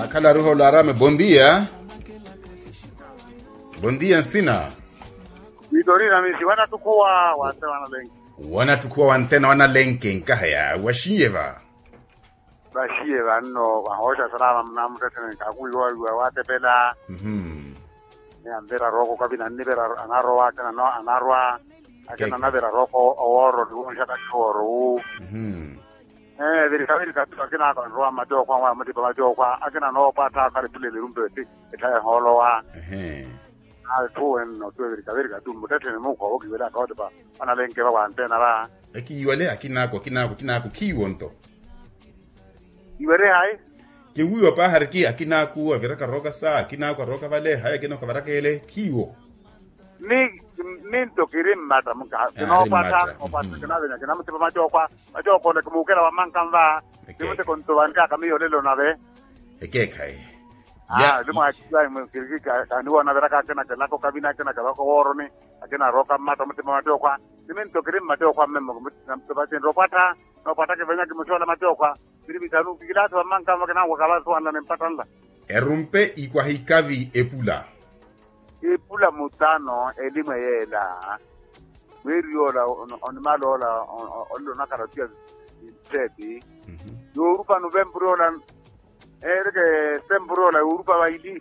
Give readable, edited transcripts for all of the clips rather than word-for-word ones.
Kala Ruho Larame, bom dia. Bom dia, Nsina. Vitorina misi wanatukua wana lenki. Wanatukua wantena wana lenki nkahaya. Washieva. Washieva no wahosha salama mnamutetene kakuiwa watepela. Ne ambera roko kabina nibera anarwa kana no anarwa. Akena nabera roko oro dunsha kashoro. Verikaviri katu akena kwa majo kwa matipa majo kwa akena no pata karipule lumbe etaya holowa. No tuwe verikaviri katu mutetene muko oki wela kaotepa wana lenke wa antena la. Eki yuale akinako kiwonto. Iwere hai? Kiwiwa pa hariki akinaku aviraka roka sa akinako roka vale hai kinako varakele kiwo. Ni tokirim mata muka kino pata kina venya kina mutipa majo kwa le kumukela wa mankamva kimute kontowanka kamiyo lelo nave ekekai limo akizai mkiriki kaniwa na veraka kena kelako kabina kena kelako woroni akena roka mata mutipa majo kwa nimen tokirim majo kwa memo mutipa chen ropata no pata ke venya kimushola majo kwa biribi tanu kigilatu wa mankamva kena wakalasu wana nempatanda erumpe ikwa hikavi epula Ipula mutano elimu yela weriola onimalola ollo nakaratia tedi Europa November erge September Europa waili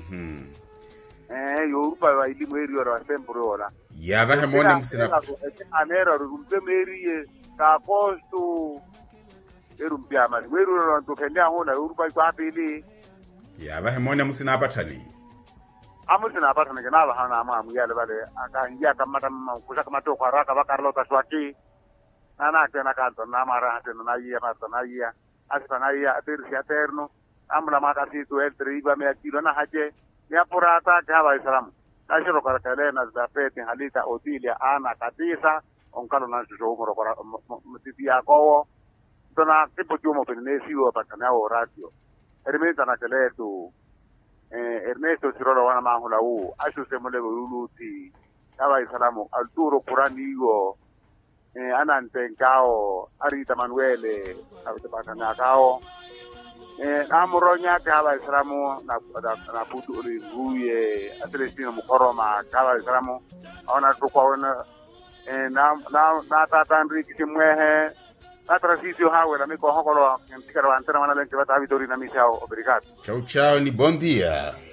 Europa waili weriola September ya bahe mone msina anera rumpe meri ka posto erumpia mali weriola tokenya hola Europa kwa pili ya bahe mone msina patani Amusina apata ngenaba hana ama muyale bale akaingia kamata kusaka mato kwa raka bakarlo taswaki nana tena kanto na mara tena na yia mata na yia aspa na yia atirsi aterno amla mata situ eltri iba me akilo na haje ya purata kawa islam ashiro karakale na zapeti halita odilia ana kabisa onkalo na jomoro kwa mtiti yako tona tipo jumo penesi wa pakana radio erimenta na keletu Ernesto Sirola wana mahula ashu semole luluti kawa isalamu alturo kuranigo anantenkao arita manuele abitapaka nakao amuronya kawa isalamu na putu ulivuye Celestino Mukoroma kawa isalamu ona tukwa ona na tatandri kisimwehe na transisio hawe la miko hokolo ntikara wantena wana lenke bata Vitorina misao obrigado. Ciao ciao ni bom dia.